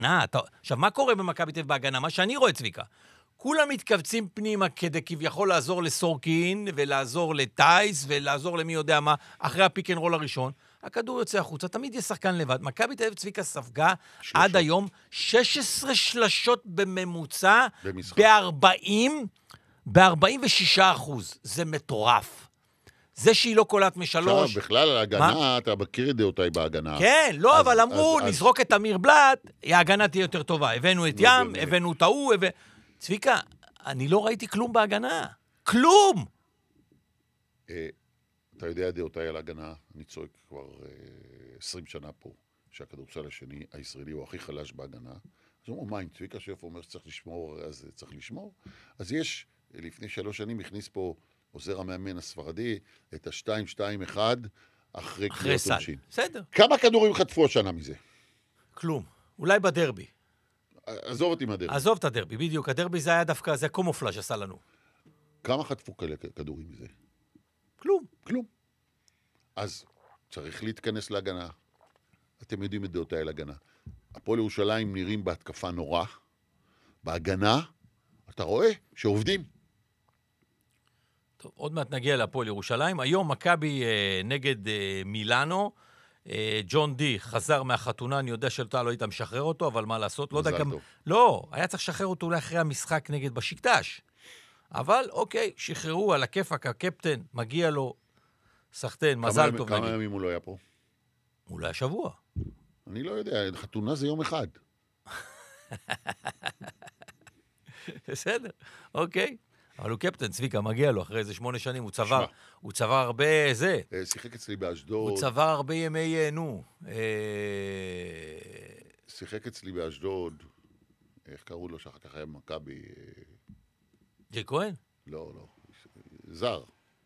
עכשיו, מה קורה במכבי תל אביב בהגנה? מה שאני רואה, צביקה, כולם מתכווצים פנימה כדי כביכול לעזור לסורקין, ולעזור לטייס, ולעזור למי יודע מה, אחרי הפיק אנד רול הראשון. הכדור יוצא החוצה, תמיד יש שחקן לבד. מכבי תל אביב, צביקה, ספגה עד היום 16 שלשות בממוצע, ב-46%. זה מטורף. זה שהיא לא קולט משלוש. עכשיו, בכלל על ההגנה, אתה מכיר את דעותיי בהגנה. כן, לא, אבל אמרו, נזרוק את אמיר בלט, ההגנה תהיה יותר טובה. הבאנו את ים, הבאנו את ההוא, צביקה, אני לא ראיתי כלום בהגנה. כלום! אתה יודע דעותיי על ההגנה, אני צועק כבר 20 שנה פה, שהכדורסל השני, הישראלי, הוא הכי חלש בהגנה. אז הוא אומר, מה, אם צביקה שף אומר שצריך לשמור, אז צריך לשמור? אז יש, לפני 3 שנים, הכניס פה עוזר המאמן הספרדי, את ה-2-2-1 אחרי קריאות עונשין. בסדר. כמה כדורים חטפו השנה מזה? כלום. אולי בדרבי. עזוב אותי מהדרבי. עזוב את הדרבי, בדיוק. הדרבי זה היה דווקא, זה קומופלאז' עשה לנו. כמה חטפו כאלה כדורים מזה? כלום. כלום. אז צריך להתכנס להגנה. אתם יודעים את דעותיי להגנה. הפועל ירושלים נראים בהתקפה נורא. בהגנה, אתה רואה שעובדים. טוב, עוד מעט נגיע להפועל ירושלים. היום מכבי נגד מילאנו. ג'ון די חזר מהחתונה, אני יודע שאתה לא היית משחרר אותו, אבל מה לעשות? לא יודע גם... לא, היה צריך לשחרר אותו אולי אחרי המשחק נגד בשיקטש. אבל אוקיי, שחררו על הכיפק, הקפטן, מגיע לו סחטן, מזל טוב. כמה ימים הוא לא היה פה? אולי השבוע. אני לא יודע, חתונה זה יום אחד. בסדר, אוקיי. אבל הוא קפטן, צביקה, מגיע לו, אחרי איזה 8 שנים, הוא צבר הרבה זה. שיחק אצלי באשדוד. הוא צבר הרבה ימי, שיחק אצלי באשדוד, איך קראו לו שאחר כך היה מכבי? ג'י כהן? לא, זר.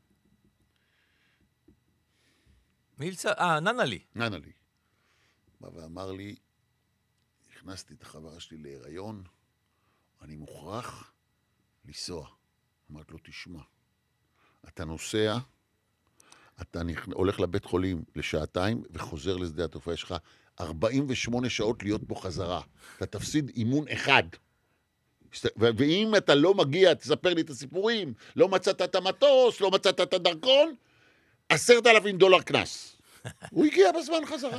ננלי. ננלי. בא ואמר לי, הכנסתי את החברה שלי להיריון, אני מוכרח לנסוע. אמרת לו, תשמע, אתה נוסע, אתה הולך לבית חולים לשעתיים, וחוזר לשדה התעופה, יש לך 48 שעות להיות בו חזרה. אתה תפסיד אימון אחד. ואם אתה לא מגיע, תספר לי את הסיפורים, לא מצאת את המטוס, לא מצאת את הדרכון, $10,000 קנס. הוא הגיע בזמן חזרה.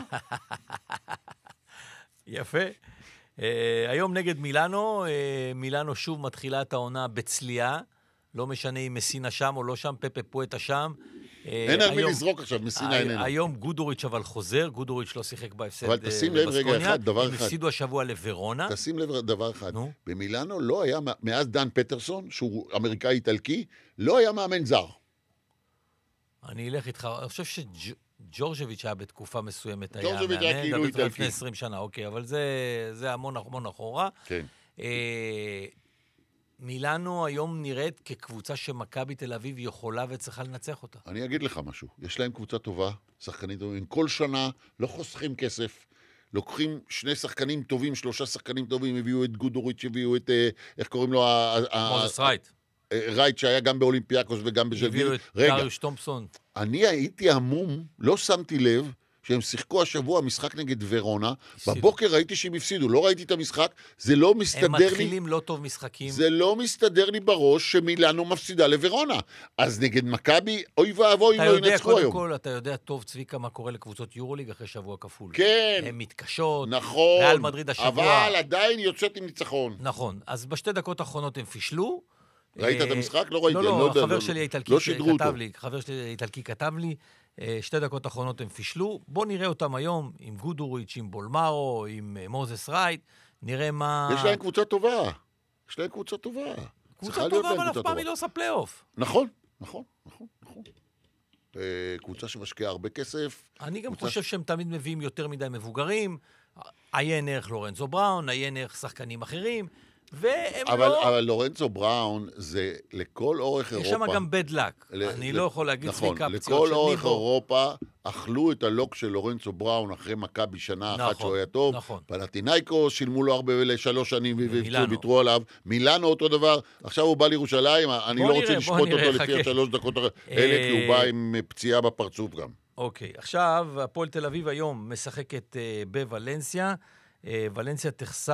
יפה. היום נגד מילאנו, מילאנו שוב מתחילה את העונה בצלייה, לא משנה אם מסינה שם או לא שם, פפה פואטה שם. אין על מי לזרוק עכשיו, מסינה איננו. היום גודוריץ' אבל חוזר, גודוריץ' לא שיחק בהפסד אבל תשים לב רגע אחד, דבר אחד. הם הפסידו השבוע לוורונה. תשים לב דבר אחד. במילאנו לא היה, מאז דן פטרסון, שהוא אמריקאי איטלקי, לא היה מאמן זר. אני אלך איתך, אני חושב ג'ורג'ביץ' היה בתקופה מסוימת, ג'ורג'ביץ' היה כאילו איטלקי. לפני 20 שנה, אוקיי, אבל זה המון אחורה. כן. מילאנו היום נראית כקבוצה שמכבי תל אביב יכולה וצריכה לנצח אותה. אני אגיד לך משהו, יש להם קבוצה טובה, שחקנים טובים, כל שנה לא חוסכים כסף, לוקחים 2 שחקנים טובים, 3 שחקנים טובים, הביאו את גודוריץ', הביאו את, איך קוראים לו? מוזס רייט. רייט שהיה גם באולימפיאקוס וגם בז'לגיל. הביאו את קריוש תומפסון. אני הייתי המום, לא שמתי לב, שהם שיחקו השבוע משחק נגד ורונה, בבוקר ראיתי שהם הפסידו, לא ראיתי את המשחק, זה לא מסתדר לי... הם מתחילים לא טוב משחקים. זה לא מסתדר לי בראש שמילאנו מפסידה לוורונה. אז נגד מכבי, אוי ואבוי, לא ינצחו היום. קודם כל, אתה יודע טוב, צביקה, מה קורה לקבוצות יורוליג אחרי שבוע כפול. כן. הן מתקשות. נכון. ריאל מדריד השבוע. אבל עדיין יוצאת עם ניצחון. נכון. אז בשתי דקות האחרונות הם פישלו. ראית את המשחק? לא ראיתי. לא, חבר שלי האיטלקי כתב לי, 2 דקות האחרונות הם פישלו, בוא נראה אותם היום עם גודוריץ', עם בולמרו, עם מוזס רייט, נראה מה... יש להם קבוצה טובה. קבוצה טובה, אבל אף פעם היא לא עושה פלייאוף. נכון. קבוצה שמשקיעה הרבה כסף. אני גם חושב שהם תמיד מביאים יותר מדי מבוגרים, עיין ערך לורנזו בראון, עיין ערך שחקנים אחרים, אבל לורנצו בראון זה לכל אורך אירופה. יש שם גם bad luck. אני לא יכול להגיד צביקה פציעות של ניבו. לכל אורך אירופה אכלו את הלוק של לורנצו בראון אחרי מכבי שנה אחת שהוא היה טוב. פנתינייקוס שילמו לו הרבה ל3 שנים ויתרו עליו. מילאנו אותו דבר. עכשיו הוא בא לירושלים. אני לא רוצה לשפוט אותו לפי 3 דקות האלה, כי הוא בא עם פציעה בפרצוף גם. אוקיי, עכשיו הפועל תל אביב היום משחקת בוולנסיה. ולנסיה תחסר